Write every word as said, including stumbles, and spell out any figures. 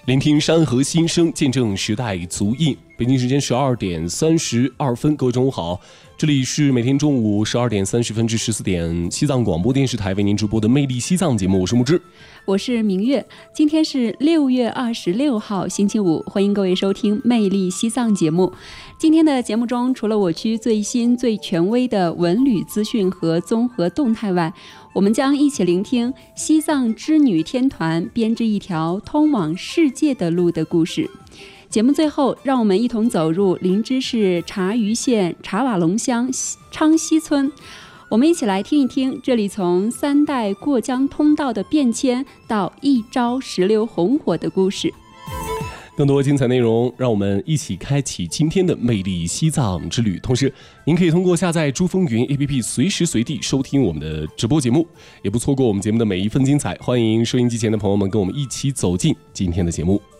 聆听山河心声，见证时代足印。北京时间十二点三十二分，各位中午好，这里是每天中午十二点三十分至十四点西藏广播电视台为您直播的魅力西藏节目，我是木之， 我是明月。今天是六月二十六号星期五，欢迎各位收听魅力西藏节目。今天的节目中，除了我区最新最权威的文旅资讯和综合动态外，我们将一起聆听西藏织女天团编织一条通往世界的路的故事。节目最后，让我们一同走入林芝市察隅县察瓦龙乡昌西村，我们一起来听一听这里从三代过江通道的变迁到一朝石榴红火的故事。 更多精彩内容，让我们一起开启今天的魅力西藏之旅。同时，您可以通过下载珠峰云 A P P 随时随地收听我们的直播节目，也不错过我们节目的每一份精彩。欢迎收音机前的朋友们跟我们一起走进今天的节目。